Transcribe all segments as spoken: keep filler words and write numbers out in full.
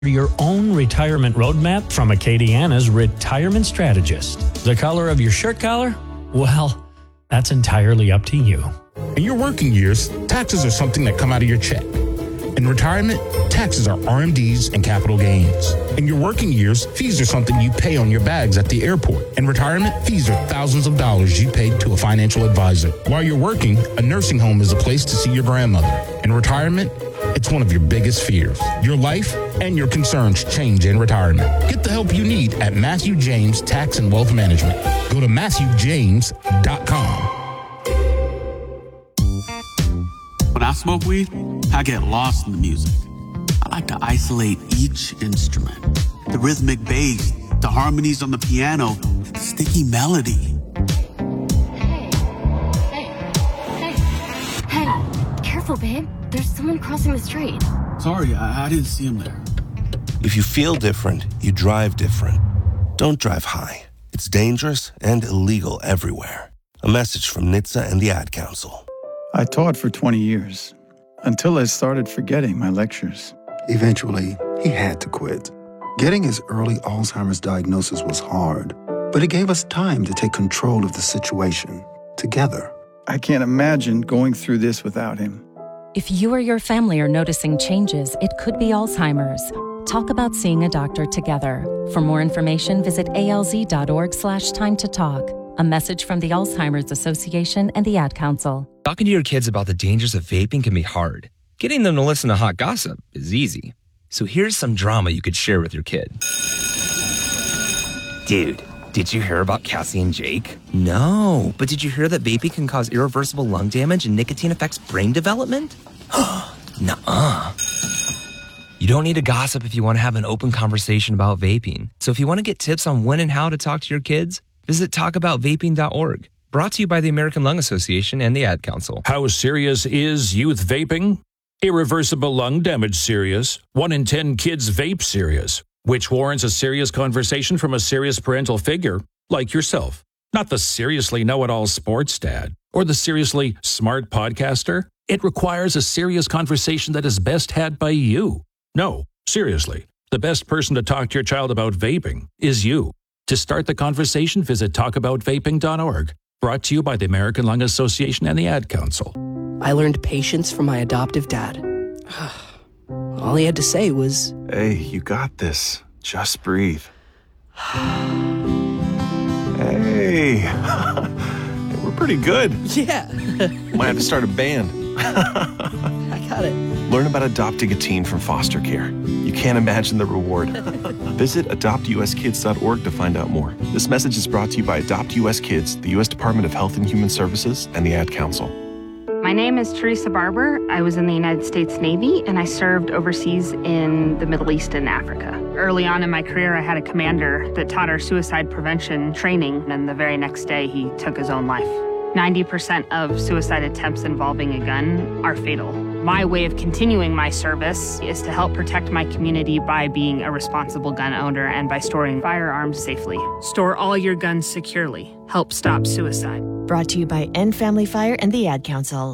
Your own retirement roadmap from Acadiana's retirement strategist. The color of your shirt collar? Well, that's entirely up to you. In your working years, taxes are something that come out of your check. In retirement, taxes are R M Ds and capital gains. In your working years, fees are something you pay on your bags at the airport. In retirement, fees are thousands of dollars you paid to a financial advisor. While you're working, a nursing home is a place to see your grandmother. In retirement, it's one of your biggest fears. Your life and your concerns change in retirement. Get the help you need at Matthew James Tax and Wealth Management. Go to matthew james dot com. When I smoke weed, I get lost in the music. I like to isolate each instrument. The rhythmic bass, the harmonies on the piano, the sticky melody. Hey, hey, hey, hey, careful, babe. There's someone crossing the street. Sorry, I, I didn't see him there. If you feel different, you drive different. Don't drive high. It's dangerous and illegal everywhere. A message from N H T S A and the Ad Council. I taught for twenty years, until I started forgetting my lectures. Eventually, he had to quit. Getting his early Alzheimer's diagnosis was hard, but it gave us time to take control of the situation together. I can't imagine going through this without him. If you or your family are noticing changes, it could be Alzheimer's. Talk about seeing a doctor together. For more information, visit alz.org slash time to talk. A message from the Alzheimer's Association and the Ad Council. Talking to your kids about the dangers of vaping can be hard. Getting them to listen to hot gossip is easy. So here's some drama you could share with your kid. Dude, did you hear about Cassie and Jake? No, but did you hear that vaping can cause irreversible lung damage and nicotine affects brain development? Nuh-uh. You don't need to gossip if you want to have an open conversation about vaping. So if you want to get tips on when and how to talk to your kids, visit talk about vaping dot org. Brought to you by the American Lung Association and the Ad Council. How serious is youth vaping? Irreversible lung damage serious. One in ten kids vape serious, which warrants a serious conversation from a serious parental figure like yourself. Not the seriously know-it-all sports dad or the seriously smart podcaster. It requires a serious conversation that is best had by you. No, seriously, the best person to talk to your child about vaping is you. To start the conversation, visit talk about vaping dot org. Brought to you by the American Lung Association and the Ad Council. I learned patience from my adoptive dad. All he had to say was, "Hey, you got this. Just breathe." Hey, we're pretty good. Yeah. Might have to start a band. I got it. Learn about adopting a teen from foster care. You can't imagine the reward. Visit adopt u s kids dot org to find out more. This message is brought to you by Adopt U S Kids, the U S Department of Health and Human Services, and the Ad Council. My name is Teresa Barber. I was in the United States Navy, and I served overseas in the Middle East and Africa. Early on in my career, I had a commander that taught our suicide prevention training, and the very next day, he took his own life. ninety percent of suicide attempts involving a gun are fatal. My way of continuing my service is to help protect my community by being a responsible gun owner and by storing firearms safely. Store all your guns securely. Help stop suicide. Brought to you by End Family Fire and the Ad Council.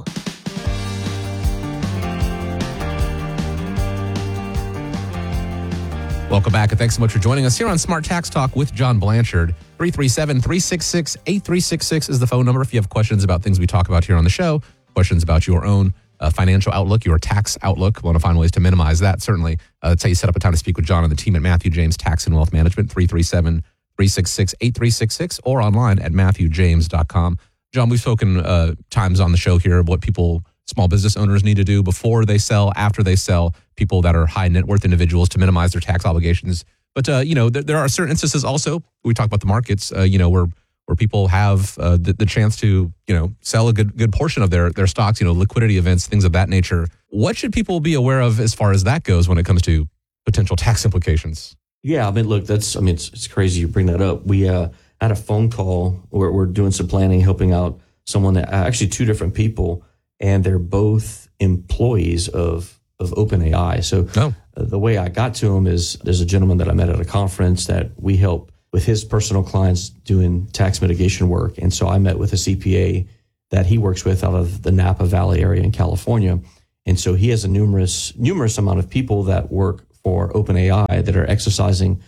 Welcome back, and thanks so much for joining us here on Smart Tax Talk with John Blanchard. three three seven, three six six, eight three six six is the phone number if you have questions about things we talk about here on the show, questions about your own uh, financial outlook, your tax outlook, want to find ways to minimize that, certainly. Uh, that's how you set up a time to speak with John and the team at Matthew James Tax and Wealth Management, three three seven, three six six, eight three six six, or online at matthew james dot com. John, we've spoken uh, times on the show here of what people, small business owners need to do before they sell, after they sell, people that are high net worth individuals to minimize their tax obligations. But, uh, you know, there, there are certain instances also, we talk about the markets, uh, you know, where where people have uh, the, the chance to, you know, sell a good good portion of their, their stocks, you know, liquidity events, things of that nature. What should people be aware of as far as that goes when it comes to potential tax implications? Yeah, I mean, look, that's, I mean, it's, it's crazy you bring that up. We uh, had a phone call where we're doing some planning, helping out someone that, actually two different people, and they're both employees of, of OpenAI. So oh. uh, the way I got to him is there's a gentleman that I met at a conference that we help with his personal clients doing tax mitigation work. And so I met with a C P A that he works with out of the Napa Valley area in California. And so he has a numerous, numerous amount of people that work for OpenAI that are exercising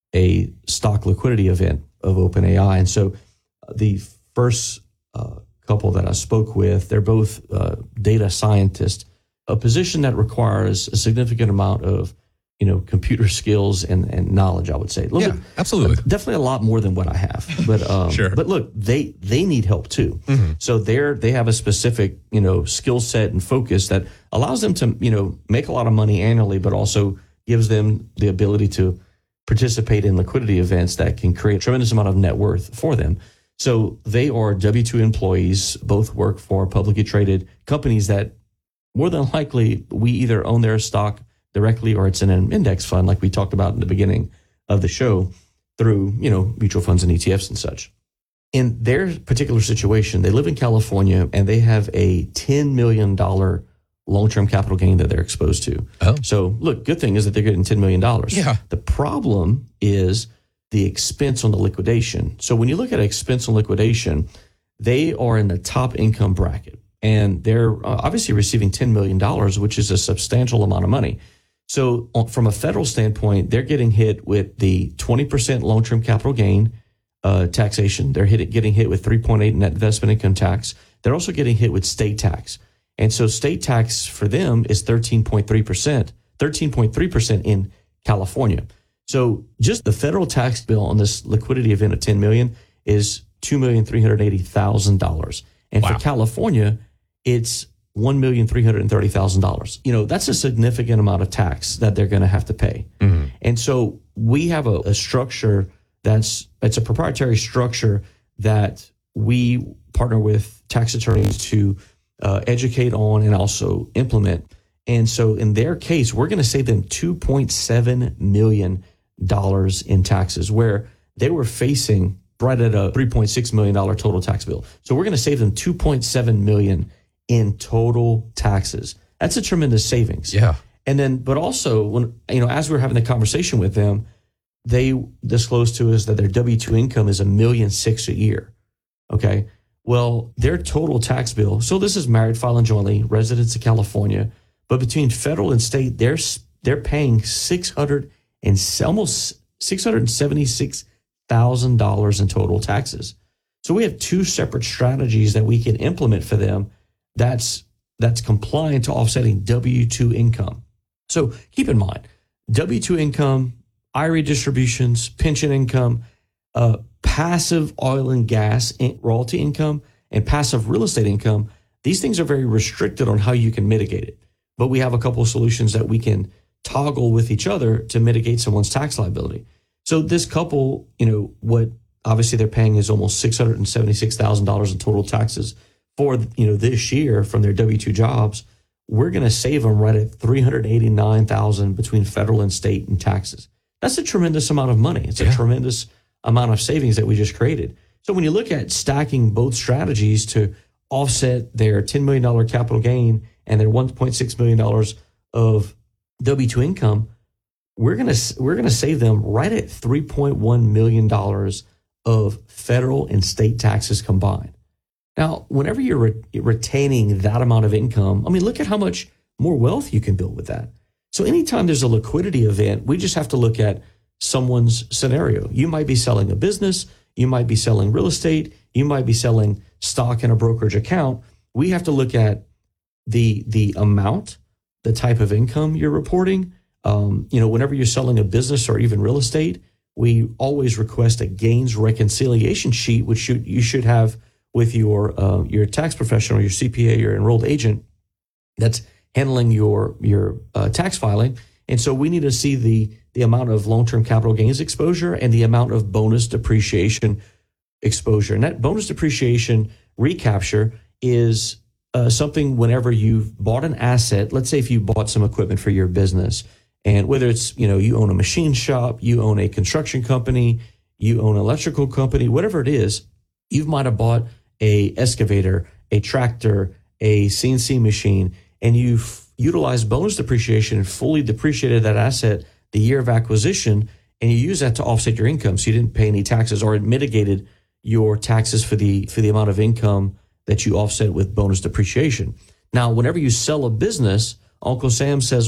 a stock liquidity event of OpenAI. And so the first uh, couple that I spoke with, they're both uh, data scientists, a position that requires a significant amount of, you know, computer skills and, and knowledge, I would say. Yeah, bit, absolutely. Definitely a lot more than what I have. But um, sure. But look, they they need help too. Mm-hmm. So they're they have a specific, you know, skill set and focus that allows them to, you know, make a lot of money annually, but also gives them the ability to participate in liquidity events that can create a tremendous amount of net worth for them. So they are W two employees, both work for publicly traded companies that more than likely we either own their stock directly or it's in an index fund like we talked about in the beginning of the show through, you know, mutual funds and E T Fs and such. In their particular situation, they live in California and they have a ten million dollars long-term capital gain that they're exposed to. Oh. So look, good thing is that they're getting ten million dollars. Yeah. The problem is the expense on the liquidation. So when you look at expense on liquidation, they are in the top income bracket and they're uh, obviously receiving ten million dollars, which is a substantial amount of money. So uh, from a federal standpoint, they're getting hit with the twenty percent long-term capital gain uh, taxation. They're hit, getting hit with three point eight net investment income tax. They're also getting hit with state tax. And so state tax for them is thirteen point three percent, thirteen point three percent in California. So just the federal tax bill on this liquidity event of ten million dollars is two million three hundred eighty thousand dollars. And wow. For California, it's one million three hundred thirty thousand dollars. You know, that's a significant amount of tax that they're going to have to pay. Mm-hmm. And so we have a, a structure that's, it's a proprietary structure that we partner with tax attorneys to uh, educate on and also implement. And so in their case, we're going to save them two point seven million dollars in taxes, where they were facing right at a three point six million dollars total tax bill. So we're going to save them two point seven million dollars in total taxes. That's a tremendous savings. Yeah. And then, but also when, you know, as we were having the conversation with them, they disclosed to us that their W two income is a million six a year. Okay. Well, their total tax bill, so this is married, filing jointly, residents of California, but between federal and state, they're they're paying six hundred and almost six hundred seventy-six thousand dollars in total taxes. So we have two separate strategies that we can implement for them that's that's compliant to offsetting W two income. So keep in mind, W two income, I R A distributions, pension income, uh, passive oil and gas in, royalty income, and passive real estate income, these things are very restricted on how you can mitigate it. But we have a couple of solutions that we can toggle with each other to mitigate someone's tax liability. So this couple, you know, what obviously they're paying is almost six hundred seventy-six thousand dollars in total taxes for, you know, this year from their W two jobs. We're going to save them right at three hundred eighty-nine thousand dollars between federal and state and taxes. That's a tremendous amount of money. It's yeah. a tremendous amount of savings that we just created. So when you look at stacking both strategies to offset their ten million dollars capital gain and their one point six million dollars of W two income, we're going to we're going to save them right at three point one million dollars of federal and state taxes combined. Now, whenever you're re- retaining that amount of income, I mean, look at how much more wealth you can build with that. So anytime there's a liquidity event, we just have to look at someone's scenario. You might be selling a business, you might be selling real estate, you might be selling stock in a brokerage account. We have to look at the the amount, the type of income you're reporting. Um, you know, whenever you're selling a business or even real estate, we always request a gains reconciliation sheet, which you, you should have with your uh, your tax professional, your C P A, your enrolled agent that's handling your your uh, tax filing. And so we need to see the the amount of long-term capital gains exposure and the amount of bonus depreciation exposure. And that bonus depreciation recapture is uh, something whenever you've bought an asset. Let's say if you bought some equipment for your business, and whether it's, you know, you own a machine shop, you own a construction company, you own an electrical company, whatever it is, you might have bought a excavator, a tractor, a C N C machine, and you've utilized bonus depreciation and fully depreciated that asset the year of acquisition, and you use that to offset your income, so you didn't pay any taxes, or it mitigated your taxes for the for the amount of income that you offset with bonus depreciation. Now, whenever you sell a business, Uncle Sam says, wait,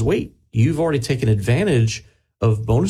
you've already taken advantage of bonus